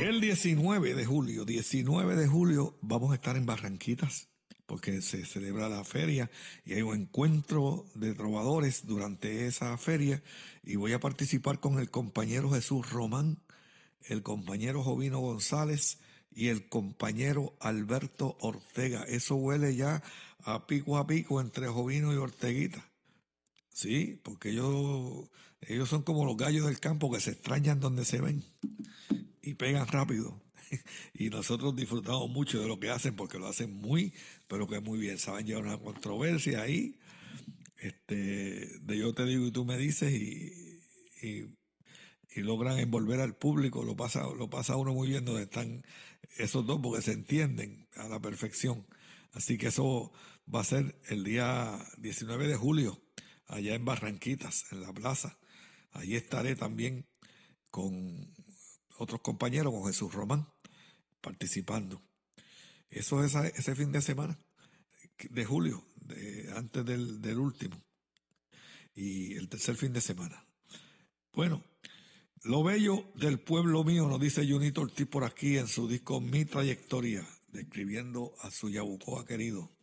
El 19 de julio vamos a estar en Barranquitas porque se celebra la feria y hay un encuentro de trovadores durante esa feria y voy a participar con el compañero Jesús Román, el compañero Jovino González y el compañero Alberto Ortega. Eso huele ya a pico entre Jovino y Orteguita. Sí, porque ellos son como los gallos del campo que se extrañan donde se ven y pegan rápido. Y nosotros disfrutamos mucho de lo que hacen porque lo hacen muy, pero que muy bien. Saben llevar una controversia ahí, de yo te digo y tú me dices y, y logran envolver al público. Lo pasa uno muy bien donde están esos dos porque se entienden a la perfección. Así que eso va a ser el día 19 de julio, allá en Barranquitas, en la plaza. Allí estaré también con otros compañeros, con Jesús Román, participando. Eso es ese fin de semana de julio, antes del último, y el tercer fin de semana. Bueno, lo bello del pueblo mío, nos dice Junito Ortiz por aquí en su disco Mi Trayectoria, describiendo a su Yabucoa querido.